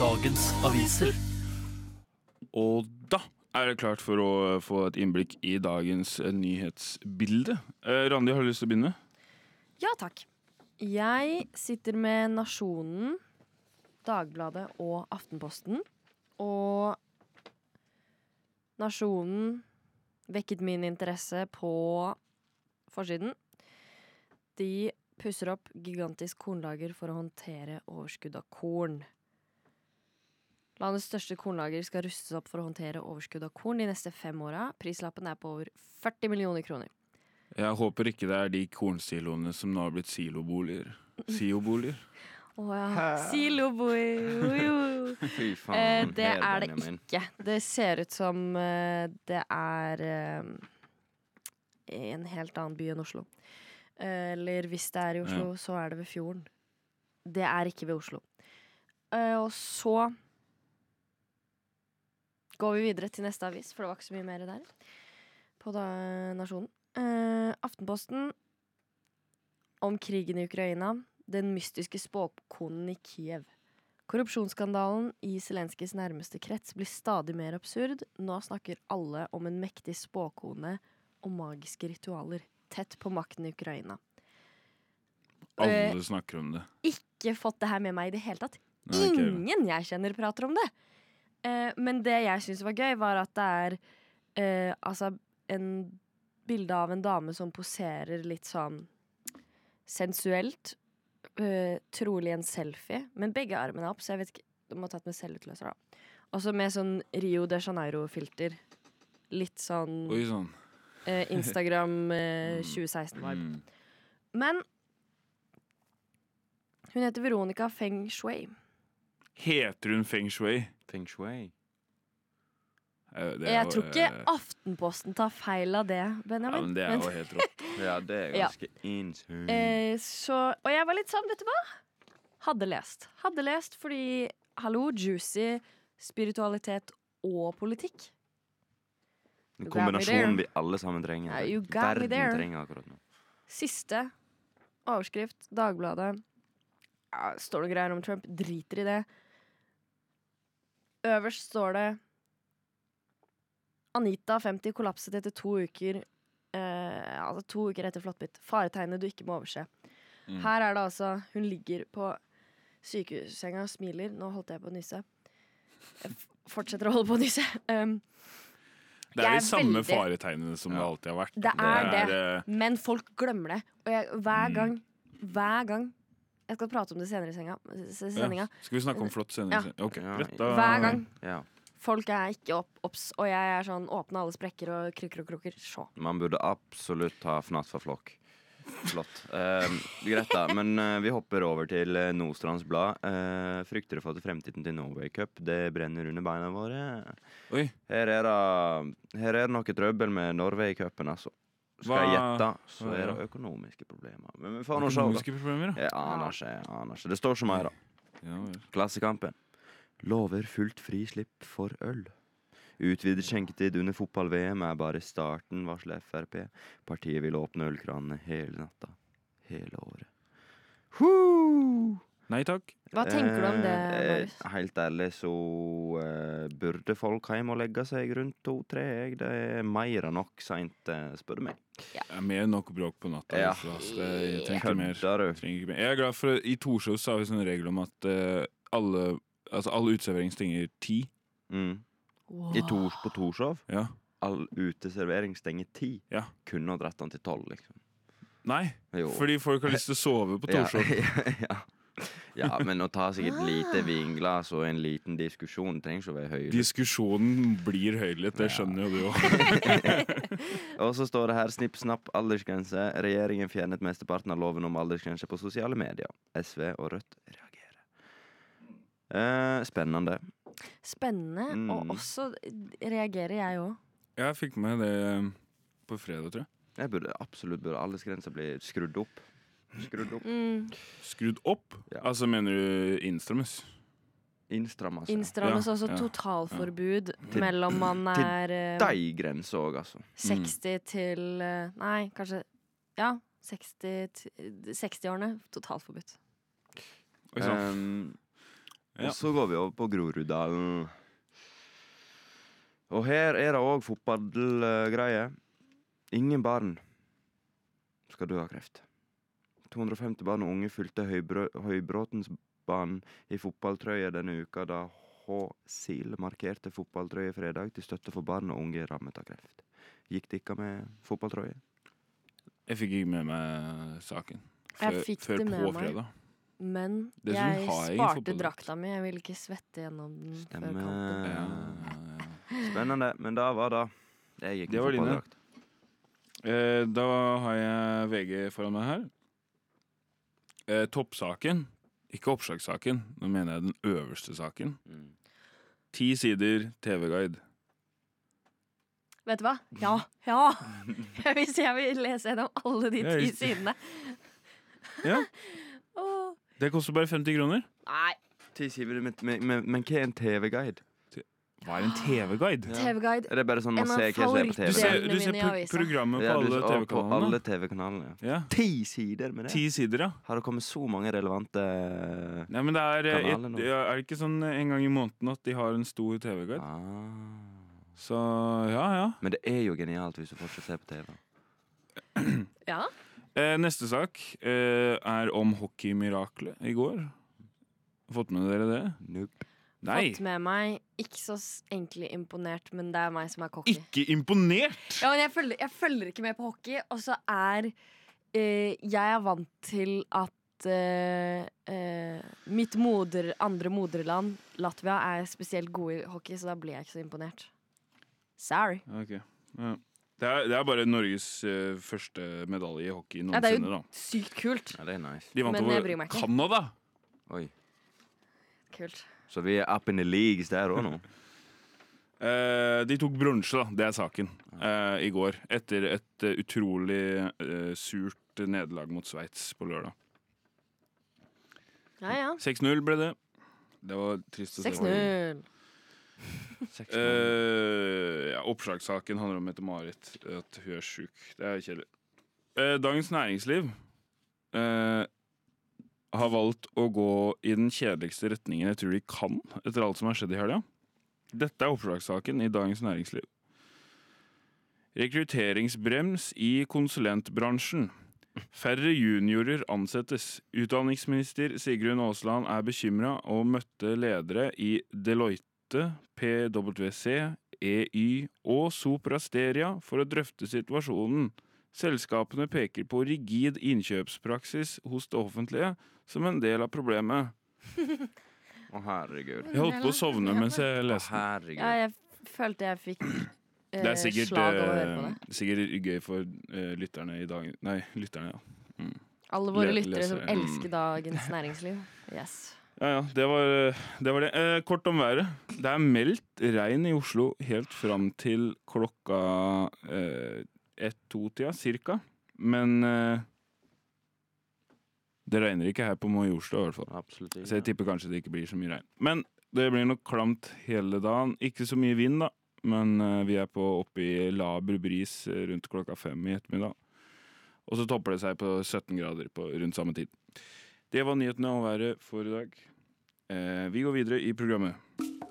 dagens aviser. Og da det klart for å få et innblikk i dagens nyhetsbilde. Randi, har du lyst til å begynne? Ja, takk. Jeg sitter med Nationen, Dagbladet og Aftenposten. Og Nationen vekket min interesse på forsiden. De pusser opp gigantisk kornlager for å håndtere overskudd av korn. Landets største kornlager skal rustes opp for å håndtere overskudd av korn de neste 5 åra. Prislappen på over 40 millioner kroner. Jeg håper ikke det de kornsiloene som nå har blitt siloboliger. Sioboliger. Ja. Siloboy. Fy faen. Det det ikke. Det ser ut som det i en helt annen by enn Oslo. Eller hvis det i Oslo, så det ved fjorden. Det ikke ved Oslo. Og så går vi videre til neste avis, for det var ikke så mye mer der på Nationen. Aftenposten om krigen i Ukraina, den mystiske spåkonen i Kiev. Korrupsjonsskandalen i Zelenskys nærmeste krets blir stadig mer absurd. Nå snakker alle om en mektig spåkone og magiske ritualer, tett på makten i Ukraina. Alle snakker om det. Ikke fått det her med meg i det hele tatt. Ingen jeg kjenner prater om det. Men det jeg synes var gøy, var at det altså en bilde av en dame som poserer litt sånn sensuelt. Trolig en selfie, men begge armene opp, så jeg vet ikke, de må ha tatt med selvutløser da. Også med sånn Rio de Janeiro-filter. Litt sånn, sånn. Instagram 2016-vibe. Men hun heter Veronica Feng Shui. Heter hun Feng Shui? Feng Shui. Jeg tror ikke Aftenposten tar feil av det, Benjamin. Ja, men det jo helt rått. Ja, det ganske insane. Og jeg var litt sånn, vet du hva? Hadde lest fordi, hallo, juicy, spiritualitet og politikk. En kombinasjon vi alle sammen trenger. Yeah, you got me there. Verden trenger akkurat nå. Siste overskrift, Dagbladet. Står det greier om Trump, driter i det. Øverst står det Anita, 50, kollapset etter 2 uker. 2 uker etter flåttbitt. Faretegnet du ikke må overse. Her det altså, hun ligger på sykehussenga og smiler. Nå holdt jeg på å nyse. Jeg fortsetter å holde på å nyse. Det de samme faretegnene som det alltid har vært. Det det, men folk glemmer det. Og hver gang jeg skal prate om det senere i sendinga. Skal vi snakke om flott senere? Ja. Okay, greit, da. Hver gang. Ja. Folk ikke opps, og jeg sånn åpne alle sprekker og krykker og krukker. Så. Man burde absolutt ha fnatt for flokk. Flott. Greit da, men vi hopper over til Nordstrands Blad. Frykter for fremtiden til Norway Cup. Det brenner under beina våre. Oi. Her det noe trøbbel med Norway Cupen, altså. Skal jeg gjette, så det økonomiske problemer. Men vi får noe sjå. Økonomiske problemer, da? Jeg aner ikke. Det står så mye, da. Ja, Klassekampen. Lover fullt frislipp for øl. Utvidet skjenketid under fotball-VM bare starten, varsler FrP. Partiet vil åpne ølkranene hele natta. Hele året. Nei takk. Hva tenker du om det, Marius? Helt ærlig så burde folk hjem og legge seg rundt 2-3. Det mer enn nok sent, spør du meg. Ja. Mer enn nok bråk på natta. Ja. Jeg trenger mer. Jeg glad for I Torshov så har vi sånn regel om at alle uteservering stenger 10. Wow. På Torshov? Ja. All uteservering stenger 10. Ja. Kunne ha dratt den til 12, liksom. Nei, Jo. fordi folk har lyst til å sove på Torshov. Ja, men å ta sikkert lite vinglass og en liten diskusjon trenger ikke å være høylytt. Diskusjonen blir høylytt, det skjønner jo du også. Og så står det her snipp, snapp, aldersgrense. Regjeringen fjernet mesteparten av loven om aldersgrense på sosiale medier. SV og Rødt reagerer. Spennende. Og også reagerer jeg også. Jeg fikk med det på fredag, tror jeg. Burde aldersgrensa bli skrudd opp. Skrudd opp? Ja. Altså mener du innstrammes? Innstrammes. Innstrammes også totalforbud mellom man Til deg grense også, altså. 60 til Nei, kanskje 60-årene. Totalforbud. Ja. Og så går vi over på Groruddalen. Og her er det òg fotballgreier. Ingen barn skal dø av kreft. 250 barn og unge fylte Høybråtensbanen i fotballtrøye denne uka, da H-SIL markerte fotballtrøye fredag til støtte for barn og unge rammet av kreft. Gikk det ikke med fotballtrøye? Jeg fikk ikke med meg saken Jeg fikk før det med på meg. fredag. Men Dessuten jeg har jeg ingen sparte fotballdrakt. drakta mi. Jeg ville ikke svette gjennom den før Stemmer. kampen. Spennende, men da var det. Jeg gikk Det med var dine. fotballdrakt. Da har jeg VG foran meg her. Toppsaken, ikke oppslagssaken, nå mener jeg den øverste saken. 10 sider TV-guide. Vet du hva? Ja! Hvis jeg vil lese gjennom alle de Ja, 10 just det. sidene. Ja, Åh. det koster bare 50 kroner. Nei. 10 sider, men hva er en TV-guide? Hva er en TV-guide? Ja. TV-guide. Er det bare sånn man En av ser hva som er på Du TV? ser, Delene mine i avisa. programmet på Ja, alle på TV-kanalene. alle TV-kanalene, ja. Ja. 10 sider med det? 10 sider, ja. Har det kommet så mange relevante Nei, men det er, Kanaler nå. er det ikke sånn en gang i måneden at de har en stor TV-guide? Så ja. Men det er jo genialt hvis du fortsatt ser på TV. Ja. Neste sak er om hockeymiraklet i går. Fått med dere det? Nope. Nei, Fått med meg. Ikke så egentlig imponert, men det er meg som er cocky. ikke imponert! Ja, men jeg følger ikke med på hockey, og så er jeg er vant til at mitt andre moderland, Latvia, er spesielt gode i hockey, så da blir jeg ikke så imponert. Sorry. Ok, ja. Det er bare Norges første medalje i hockey Ja, det er noensinne, jo da. sykt kult. Ja, det er nice. De vant Men jeg over bryr meg ikke. Canada! Oi. Kult. Så vi er up in the leagues der òg nå. De tok bronse, da. Det er saken. I går. Etter et utrolig surt nederlag mot Sveits på lørdag. Ja. 6-0 ble det. Det var trist å se. 6-0. Oppslagssaken handler om Mette-Marit. At hun er sjuk. Det er kjedelig. Dagens Næringsliv har valgt å gå i den kjedeligste retningen jeg tror de kan, etter alt som har skjedd i helga. Dette er oppslagssaken i Dagens Næringsliv. Rekrutteringsbrems i konsulentbransjen. Færre juniorer ansettes. Utdanningsminister Sigrun Aasland er bekymret og møtte ledere i Deloitte, PwC, EY og Soprasteria for å drøfte situasjonen. Selskapene peker på rigid innkjøpspraksis hos det offentlige som en del av problemet. Å, herregud. Jeg holdt på å sovne mens jeg Å, leste. herregud. Ja, jeg følte jeg fikk Det er sikkert, slag av å høre på det. sikkert gøy for lytterne i dag. Nei, lytterne, ja. Alle våre Le- lyttere som lesere. elsker Dagens Næringsliv. Yes. Ja, det var det. Kort om været. Det er meldt regn i Oslo helt fram til klokka 1-2-tida, cirka. Men det regner ikke her på Majorstua, i hvert fall. Absolutt ikke. Så jeg tipper kanskje det ikke blir så mye regn. Men det blir nok klamt hele dagen. Ikke så mye vind, da. Men vi er oppe i laber bris rundt klokka 5 i ettermiddag. Og så topper det seg på 17 grader på rundt samme tid. Det var nyhetene og været for i dag. Vi går videre i programmet.